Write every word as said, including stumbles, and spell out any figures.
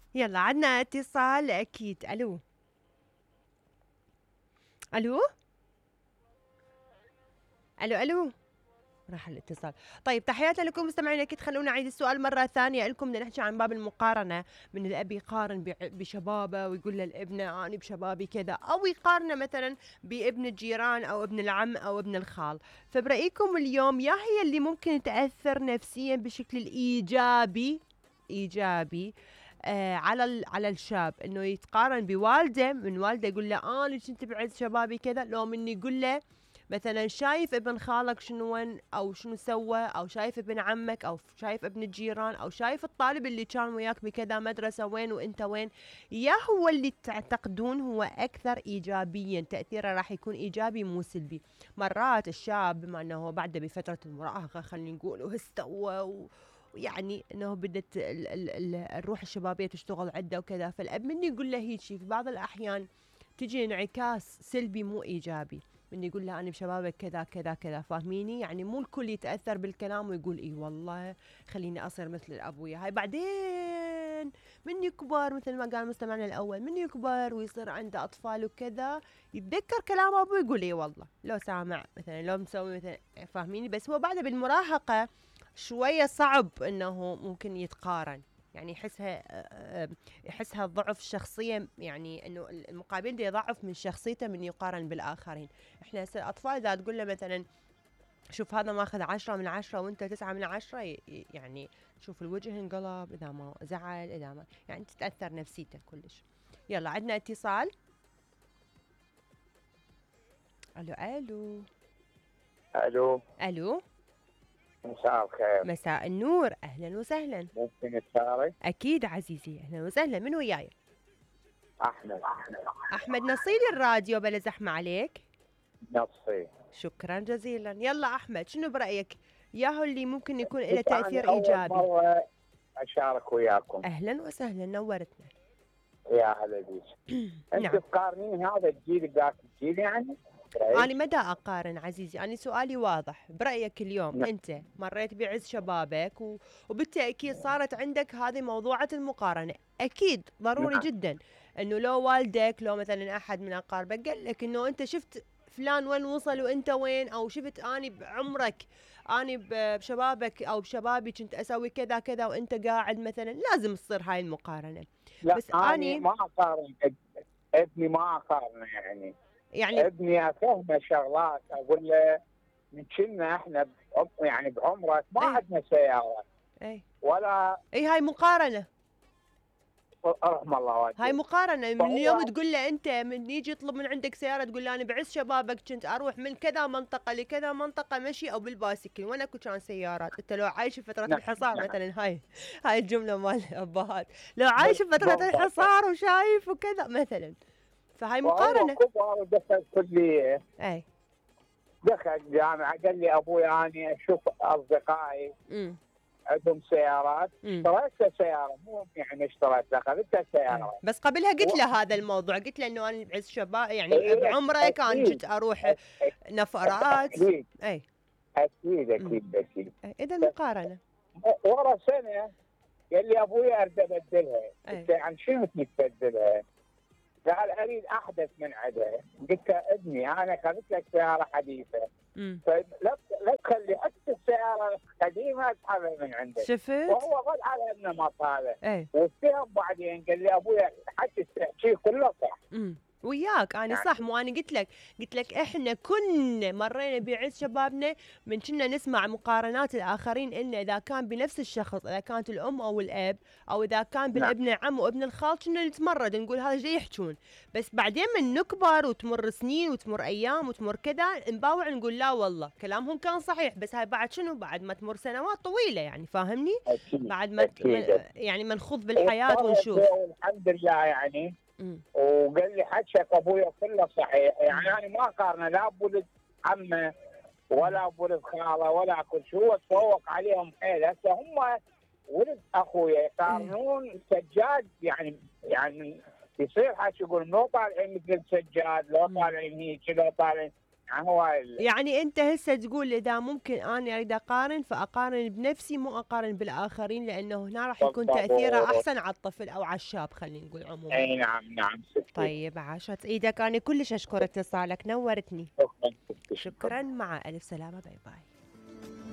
يلا عدنا اتصال اكيد. الو الو الو الو راح الاتصال. طيب تحياتي لكم مستمعينا، اكيد خلونا نعيد السؤال مره ثانيه لكم. بدنا نحكي عن باب المقارنه، من الاب يقارن بع- بشبابه ويقول للابنه انا بشبابي كذا، او يقارنه مثلا بابن الجيران او ابن العم او ابن الخال. فبرايكم اليوم يا هي اللي ممكن تاثر نفسيا بشكل ايجابي ايجابي آه على ال- على الشاب، انه يتقارن بوالده، من والده يقول له انا كنت بعز شبابي كذا، لو من يقول له مثلا شايف ابن خالك شنو وين او شنو سوى، او شايف ابن عمك، او شايف ابن الجيران، او شايف الطالب اللي كان وياك بكذا مدرسة وين وانت وين. يا هو اللي تعتقدون هو اكثر ايجابيا، تأثيره راح يكون ايجابي مو سلبي. مرات الشاب بما انه بعده بفترة المراهقة خلينا نقول وهستوى و ويعني انه بدت ال- ال- ال- الروح الشبابيه تشتغل عنده وكذا، فالاب من يقول له هيك في بعض الاحيان تجي انعكاس سلبي مو ايجابي، من يقول له انا بشبابك كذا كذا كذا، فاهميني؟ يعني مو الكل يتاثر بالكلام ويقول اي والله خليني اصير مثل الابويا. هاي بعدين من يكبر مثل ما قال مستمعنا الاول، من يكبر ويصير عنده اطفال وكذا يتذكر كلام ابوه يقول اي والله لو سامع مثلا، لو مسوي مثلا، فاهميني؟ بس هو بعده بالمراهقه شويه صعب انه ممكن يتقارن، يعني يحسها آه، يحسها ضعف شخصية، يعني انه المقابل دي يضعف من شخصيته من يقارن بالاخرين. احنا هسه الاطفال اذا تقول له مثلا شوف هذا ماخذ عشرة من عشرة وانت تسعة من عشرة، ي- ي- يعني شوف الوجه انقلب، اذا ما زعل، اذا ما يعني تتاثر نفسيته كلش. يلا عندنا اتصال. الو الو الو، الو مساء الخير. مساء النور، اهلا وسهلا. ممكن تشارك؟ اكيد عزيزي، اهلا وسهلا، من وياي؟ احمد احمد احمد نصيلي الراديو بلا زحمه عليك. نصي. شكرا جزيلا. يلا احمد شنو برايك ياهو اللي ممكن يكون له بس انا تاثير اول ايجابي؟ مره اشارك وياكم. اهلا وسهلا، نورتنا. يا هلا بيك. انت نعم. تقارنين هذا الجيل ذاك الجيل يعني؟ رايك؟ أنا مدى أقارن عزيزي، أنا سؤالي واضح. برأيك اليوم نعم. أنت مريت بعز شبابك و... وبالتأكيد صارت عندك هذه موضوعة المقارنة. أكيد ضروري نعم. جدا أنه لو والدك، لو مثلا أحد من أقاربك قال لك أنه أنت شفت فلان وين وصل وأنت وين، أو شفت أني بعمرك، أني ب- بشبابك أو بشبابي كنت أسوي كذا كذا وأنت قاعد، مثلا لازم تصير هاي المقارنة. لا، بس انا أني ما اقارن ابني. ابني ما اقارنه يعني. يعني ابني افهمه شغلات، اقول له من كنا احنا بعم- يعني بعمرك ما أي عندنا سياره أي ولا. أي هاي مقارنة. رحم الله هاي والديك. مقارنة، من اليوم فهو تقول له أنت من يجي يطلب من عندك سيارة تقول له أنا بعز شبابك كنت أروح من كذا منطقة لكذا منطقة مشي أو بالبايسكل، وين أكو كان سيارات؟ أنت لو عايش في فترة نعم الحصار نعم. مثلا، هاي هاي الجملة مال الأبهات، لو عايش بال- في فترة بالضبط. الحصار وشايف وكذا مثلا، فهاي وهو مقارنة. كبر ودخل كلية، أي. دخل جامعة، قال لي أبوي أنا أشوف أصدقائي امم عندهم سيارات، امم اشتريت له سيارة، مو يعني اشتريت له، أخذت له أي. سيارة. بس قبلها و... قلت له هذا الموضوع، قلت له انه انا بعز شباب يعني إيه، بعمرك انا أكيد كنت اروح أكيد نفرات. أكيد اي. أكيد امم أكيد أكيد. اذا بس مقارنة. ورا سنة قال لي أبوي أريد أبدلها. اي. قلت له عن شنو تبي تبدلها؟ قال أريد أحدث من عدها. قلت له ابني أنا أخذت لك سيارة حديثة، امم فلا لا تخلي حتى السياره القديمه اسحبها من عندك. شفت. وهو ظل على النمط هذا، اي. وافتهم بعدين قال لي ابوي حكي التحكي كله صح. امم وياك انا يعني صح، مو انا قلت لك، قلت لك احنا كنا مرينا بعز شبابنا من كنا نسمع مقارنات الاخرين، إن اذا كان بنفس الشخص، اذا كانت الام او الاب، او اذا كان نعم بالابن عم وابن الخال، كنا نتمرد نقول هذا جاي يحجون. بس بعدين من نكبر وتمر سنين وتمر ايام وتمر كذا، نباوع نقول لا والله كلامهم كان صحيح، بس هاي بعد شنو؟ بعد ما تمر سنوات طويله، يعني فاهمني؟ اكيد بعد ما ت- اكيد. ما- يعني ما نخوض بالحياه واضطريت ونشوف. والحمد لله يعني. امم وقال لي حكيك ابويا كله صحيح، يعني امم انا ما قارنه لا بولد عمه ولا بولد خاله ولا كل شيء، هو تفوق عليهم حيل. هسه هم ولد اخويا ايه. يقارنون سجاد، يعني يعني يصير حكي يقول لو طالعين مثل سجاد، لو امم طالعين هيك، لو طالعين. هو ال- يعني انت هسه تقول اذا ممكن انا اريد اقارن فاقارن بنفسي مو اقارن بالاخرين، لانه هنا راح يكون تاثيرها بالضبط. احسن على الطفل او على الشاب خلينا نقول عموما. اي نعم نعم ستي. طيب عاشت ايدك، انا كلش اشكر اتصالك، نورتني. شكرا ستي، شكرا. شكرا، مع الف سلامه، باي باي.